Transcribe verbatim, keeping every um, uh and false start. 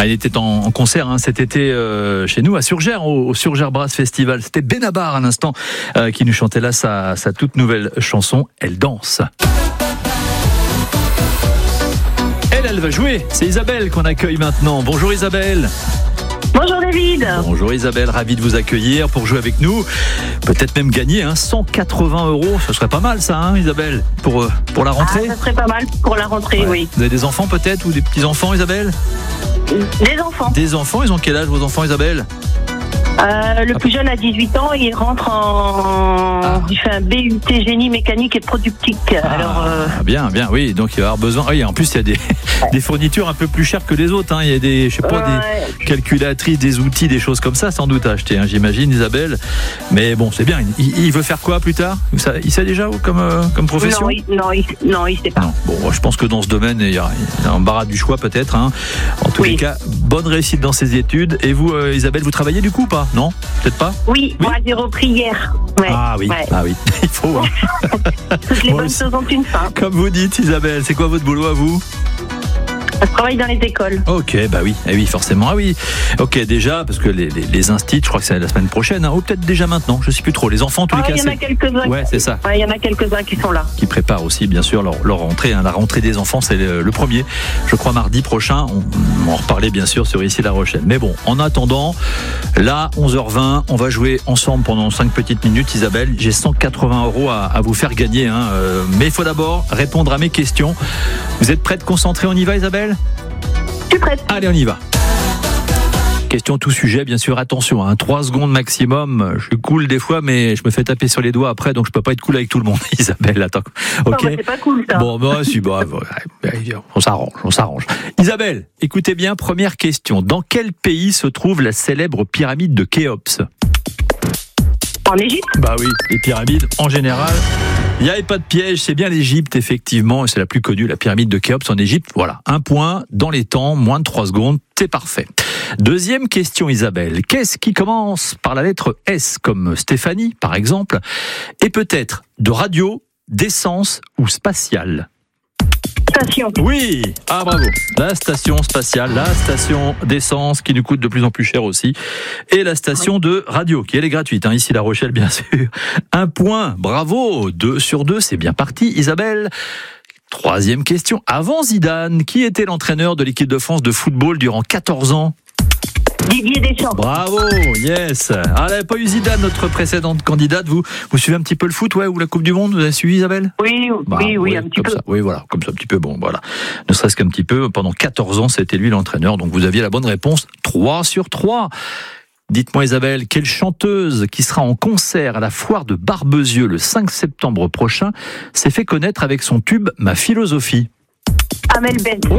Ah, il était en, en concert hein, cet été euh, chez nous à Surgères, au, au Surgères Brass Festival. C'était Benabar à l'instant euh, qui nous chantait là sa, sa toute nouvelle chanson, Elle danse. Elle, elle va jouer. C'est Isabelle qu'on accueille maintenant. Bonjour Isabelle. Bonjour David. Bonjour Isabelle, ravi de vous accueillir pour jouer avec nous. Peut-être même gagner hein, cent quatre-vingts euros. Ce serait pas mal ça, hein, Isabelle, pour, pour la rentrée. Ah, ça serait pas mal pour la rentrée, ouais. Oui. Vous avez des enfants peut-être ou des petits-enfants, Isabelle? Des enfants. Des enfants, ils ont quel âge vos enfants, Isabelle? Euh, le plus jeune a dix-huit ans, il rentre en... Ah. Il fait un B U T génie mécanique et productique. Ah, Alors, euh... bien, bien, oui. Donc il va avoir besoin. Oui, en plus il y a des, des fournitures un peu plus chères que les autres. Hein. Il y a des, je sais pas, ouais. des calculatrices, des outils, des choses comme ça, sans doute à acheter. Hein, j'imagine, Isabelle. Mais bon, c'est bien. Il, il veut faire quoi plus tard? Il sait déjà comme euh, comme profession? Non, il, non, il, non, il sait pas. Non. Bon, je pense que dans ce domaine, il y a, il y a un embarras du choix peut-être. Hein. En tous oui. les cas, bonne réussite dans ses études. Et vous, euh, Isabelle, vous travaillez du coup ou pas? Non, peut-être pas. Oui, oui. Moi j'ai repris hier. Ouais. Ah oui, ouais. ah oui, il faut. Hein. Toutes les bonnes choses ont une fin. Comme vous dites, Isabelle, c'est quoi votre boulot à vous? Je travaille dans les écoles. Ok, bah oui, eh oui, forcément, ah oui. Ok, déjà, parce que les, les, les instits, je crois que c'est la semaine prochaine, hein, ou peut-être déjà maintenant, je sais plus trop. Les enfants, en tous ah, les cas, il y en a quelques-uns. Ouais, c'est ça. Ouais, il y en a quelques-uns qui sont là. Qui préparent aussi, bien sûr, leur, leur rentrée. Hein. La rentrée des enfants, c'est le, le premier, je crois, mardi prochain. On, on va en reparler, bien sûr, sur Ici La Rochelle. Mais bon, en attendant, là, onze heures vingt, on va jouer ensemble pendant cinq petites minutes, Isabelle. J'ai cent quatre-vingts euros à, à vous faire gagner. Hein. Euh, mais il faut d'abord répondre à mes questions. Vous êtes prête, concentrée? On y va, Isabelle? Je suis prête. Allez, on y va. Question tout sujet, bien sûr. Attention, hein, trois secondes maximum. Je suis cool des fois, mais je me fais taper sur les doigts après, donc je peux pas être cool avec tout le monde. Isabelle, attends. Ok. Non, bah, c'est pas cool ça. Bon, bah, si, bah, on s'arrange, on s'arrange. Isabelle, écoutez bien. Première question. Dans quel pays se trouve la célèbre pyramide de Khéops? En Égypte? Bah oui, les pyramides en général. Il n'y avait pas de piège, c'est bien l'Égypte, effectivement, et c'est la plus connue, la pyramide de Khéops en Égypte. Voilà, un point dans les temps, moins de trois secondes, c'est parfait. Deuxième question, Isabelle. Qu'est-ce qui commence par la lettre S, comme Stéphanie, par exemple, et peut-être de radio, d'essence ou spatiale? Station. Oui, ah bravo. La station spatiale, la station d'essence qui nous coûte de plus en plus cher aussi, et la station de radio qui elle est gratuite. Hein, ici La Rochelle, bien sûr. Un point, bravo. Deux sur deux, c'est bien parti, Isabelle. Troisième question. Avant Zidane, qui était l'entraîneur de l'équipe de France de football durant quatorze ans? Didier Deschamps. Bravo, yes. Ah, elle n'avait pas eu Zidane, notre précédente candidate. Vous, vous suivez un petit peu le foot, ouais, ou la Coupe du Monde? Vous avez suivi, Isabelle? Oui, bah, oui, oui, oui, un petit peu. Ça. Oui, voilà, comme ça, un petit peu. Bon, voilà. Ne serait-ce qu'un petit peu. Pendant quatorze ans, c'était lui l'entraîneur. Donc, vous aviez la bonne réponse. trois sur trois. Dites-moi, Isabelle, quelle chanteuse qui sera en concert à la foire de Barbezieux le cinq septembre prochain s'est fait connaître avec son tube Ma philosophie? Amel Bent.